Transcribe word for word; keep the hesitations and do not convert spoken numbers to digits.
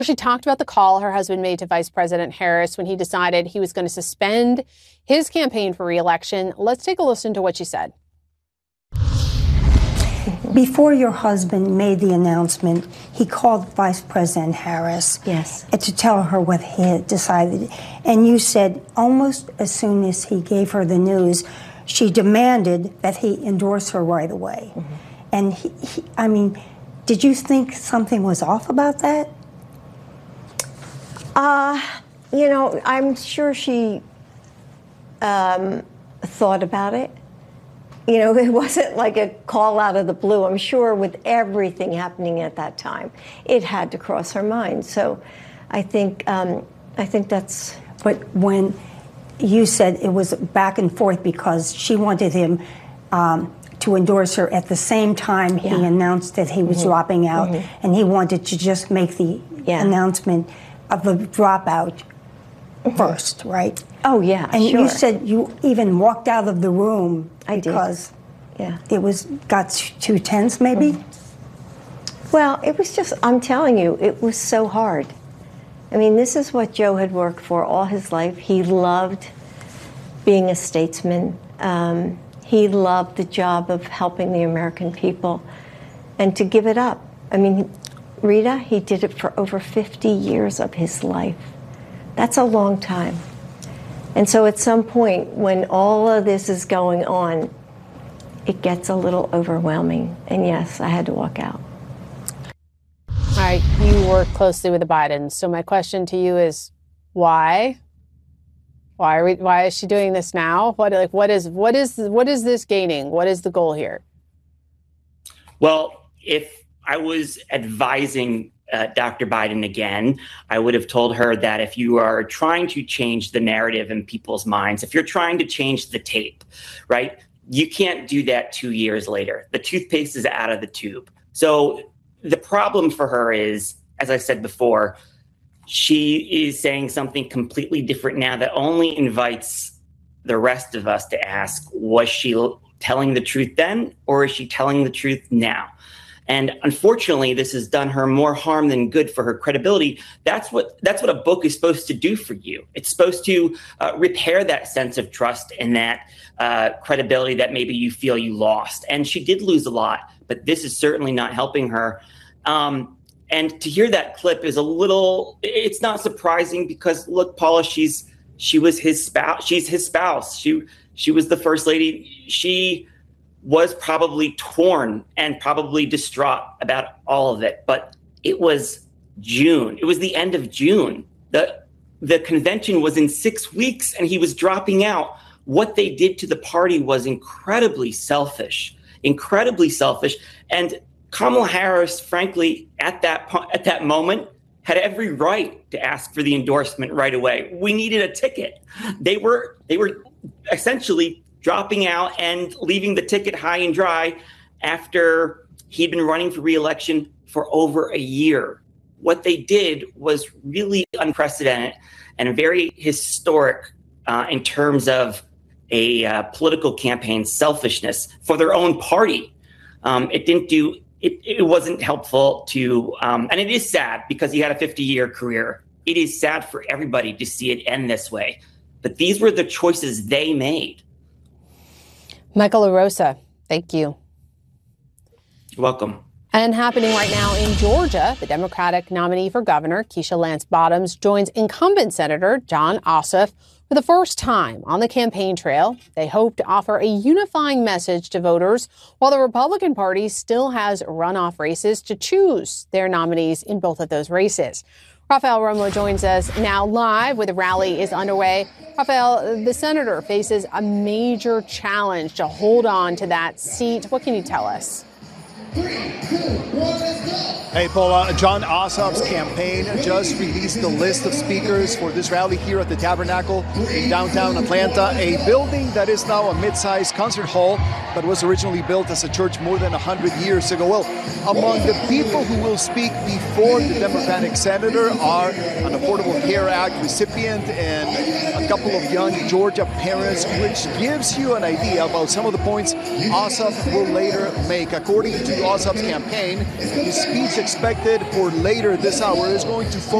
She talked about the call her husband made to Vice President Harris when he decided he was going to suspend his campaign for re-election. Let's take a listen to what she said. Before your husband made the announcement, he called Vice President Harris. Yes. To tell her what he had decided. And you said almost as soon as he gave her the news, she demanded that he endorse her right away. Mm-hmm. And he, he, I mean, did you think something was off about that? Uh, you know, I'm sure she um, thought about it. You know, it wasn't like a call out of the blue. I'm sure with everything happening at that time, it had to cross her mind. So I think, um, I think that's... But when you said it was back and forth because she wanted him um, to endorse her at the same time he yeah. announced that he was mm-hmm. dropping out, mm-hmm. and he wanted to just make the yeah. announcement of the dropout mm-hmm. first, right? Oh, yeah, And sure. you said you even walked out of the room I because did. Yeah. it was got too tense, maybe? Mm-hmm. Well, it was just, I'm telling you, it was so hard. I mean, this is what Joe had worked for all his life. He loved being a statesman. Um, he loved the job of helping the American people. And to give it up, I mean, Rita, he did it for over fifty years of his life. That's a long time. And so at some point, when all of this is going on, it gets a little overwhelming. And yes, I had to walk out. All right, you work closely with the Bidens. So my question to you is, why? Why are we, why is she doing this now? What like what is what is what is this gaining? What is the goal here? Well, if I was advising uh, Doctor Biden again, I would have told her that if you are trying to change the narrative in people's minds, if you're trying to change the tape, right, you can't do that two years later. The toothpaste is out of the tube. So the problem for her is, as I said before, she is saying something completely different now that only invites the rest of us to ask, was she telling the truth then, or is she telling the truth now? And unfortunately, this has done her more harm than good for her credibility. That's what that's what a book is supposed to do for you. It's supposed to uh, repair that sense of trust and that uh, credibility that maybe you feel you lost. And she did lose a lot, but this is certainly not helping her. Um, and to hear that clip is a little, it's not surprising because, look, Paula, she's she was his spouse. She's his spouse. She she was the first lady. She was probably torn and probably distraught about all of it. But it was June. It was the end of June. The the convention was in six weeks and he was dropping out. What they did to the party was incredibly selfish, incredibly selfish. And Kamala Harris, frankly, at that po- at that moment, had every right to ask for the endorsement right away. We needed a ticket. They were they were essentially dropping out and leaving the ticket high and dry after he'd been running for re-election for over a year. What they did was really unprecedented and very historic uh, in terms of a uh, political campaign selfishness for their own party. Um, it didn't do, it, it wasn't helpful to, um, and it is sad because he had a fifty-year career. It is sad for everybody to see it end this way. But these were the choices they made. Michael LaRosa, thank you. You're welcome. And happening right now in Georgia, the Democratic nominee for governor, Keisha Lance Bottoms, joins incumbent Senator Jon Ossoff for the first time on the campaign trail. They hope to offer a unifying message to voters, while the Republican Party still has runoff races to choose their nominees in both of those races. Rafael Romo joins us now live where the rally is underway. Rafael, the senator faces a major challenge to hold on to that seat. What can you tell us? Three, two, one, let's go. Hey, Paula, Jon Ossoff's campaign just released the list of speakers for this rally here at the Tabernacle in downtown Atlanta, a building that is now a mid-sized concert hall that was originally built as a church more than one hundred years ago. Well, among the people who will speak before the Democratic senator are an Affordable Care Act recipient and a couple of young Georgia parents, which gives you an idea about some of the points Ossoff will later make. According to Ossoff's campaign. His speech expected for later this hour is going to focus